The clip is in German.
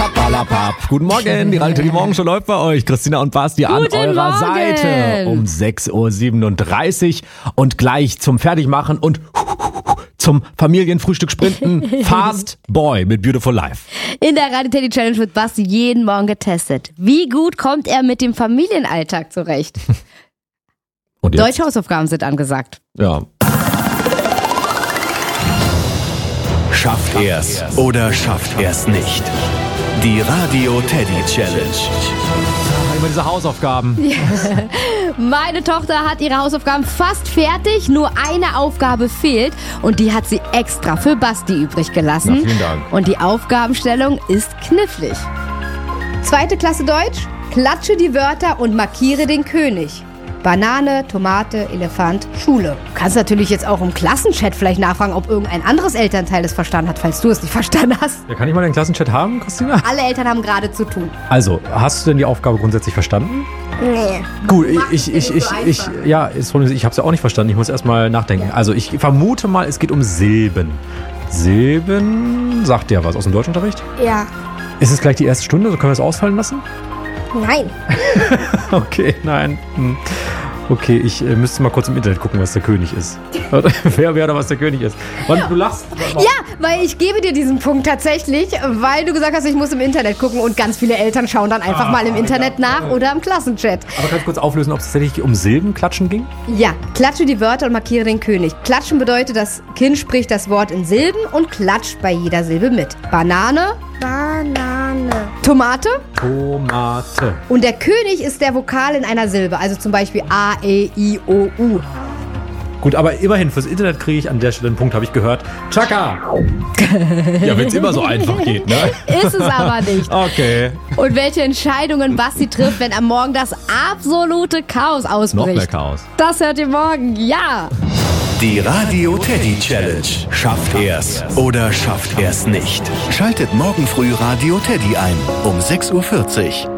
Papalapap. Guten Morgen, die Radio Morgenshow läuft bei euch. Christina und Basti an eurer Seite um 6.37 Uhr und gleich zum Fertigmachen und zum Familienfrühstück sprinten. Fast Boy mit Beautiful Life. In der Radio Teddy Challenge wird Basti jeden Morgen getestet. Wie gut kommt er mit dem Familienalltag zurecht? Und jetzt? Deutsche Hausaufgaben sind angesagt. Ja. Schafft er's oder schafft er's nicht? Die Radio Teddy Challenge. Immer diese Hausaufgaben. Meine Tochter hat ihre Hausaufgaben fast fertig, nur eine Aufgabe fehlt und die hat sie extra für Basti übrig gelassen. Na, vielen Dank. Und die Aufgabenstellung ist knifflig. 2. Klasse Deutsch, klatsche die Wörter und markiere den König. Banane, Tomate, Elefant, Schule. Du kannst natürlich jetzt auch im Klassenchat vielleicht nachfragen, ob irgendein anderes Elternteil es verstanden hat, falls du es nicht verstanden hast. Ja, kann ich mal den Klassenchat haben, Christina? Alle Eltern haben gerade zu tun. Also, hast du denn die Aufgabe grundsätzlich verstanden? Nee. Gut, ich habe es ja auch nicht verstanden. Ich muss erstmal nachdenken. Also, ich vermute mal, es geht um Silben. Silben, sagt dir was aus dem Deutschunterricht? Ja. Ist es gleich die erste Stunde? So können wir es ausfallen lassen? Nein. Okay, nein. Okay, ich müsste mal kurz im Internet gucken, was der König ist. Wer oder was der König ist. Du lachst. Ja, weil ich gebe dir diesen Punkt tatsächlich, weil du gesagt hast, ich muss im Internet gucken und ganz viele Eltern schauen dann einfach mal im Internet nach oder im Klassenchat. Aber kannst du kurz auflösen, ob es tatsächlich um Silbenklatschen ging? Ja, klatsche die Wörter und markiere den König. Klatschen bedeutet, das Kind spricht das Wort in Silben und klatscht bei jeder Silbe mit. Banane, Banane. Tomate Tomate. und der König ist der Vokal in einer Silbe, also zum Beispiel A, E, I, O, U. Gut, aber immerhin, fürs Internet kriege ich an der Stelle einen Punkt, habe ich gehört. Chaka! Ja, wenn es immer so einfach geht, ne? Ist es aber nicht. Okay. Und welche Entscheidungen Basti trifft, wenn am Morgen das absolute Chaos ausbricht. Noch mehr Chaos. Das hört ihr morgen, ja. Die Radio Teddy Challenge. Schafft er's oder schafft er's nicht? Schaltet morgen früh Radio Teddy ein um 6.40 Uhr.